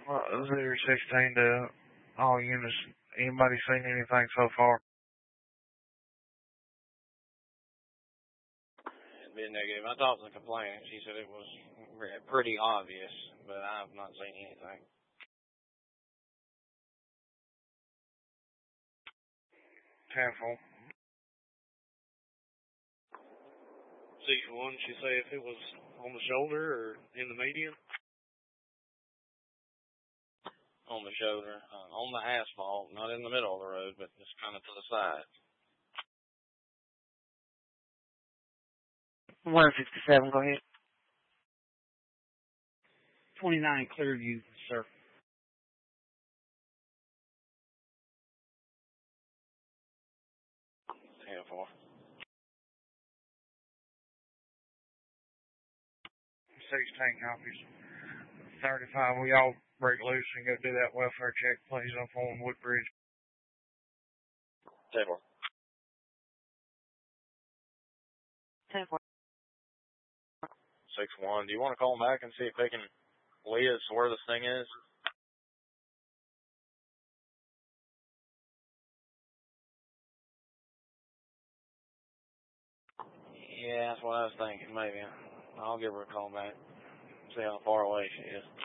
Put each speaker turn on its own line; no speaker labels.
016 to all units. Anybody seen anything so far?
It'd been negative. I talked to the complainant. She said it was pretty obvious, but I've not seen anything.
10-4.
6-1, she say if it was on the shoulder or in the median?
On the shoulder, on the asphalt, not in the middle of the road, but just kind of to the side.
167, go ahead.
29 Clearview, sir.
Yeah, 4.
16 copies. 35, we all break loose and go do that welfare check, please, up on Woodbridge.
10-4.
10-4.
6-1. Do you want to call them back and see if they can lead us where this thing is? Yeah, that's what I was thinking, maybe. I'll give her a call back. See how far away she is.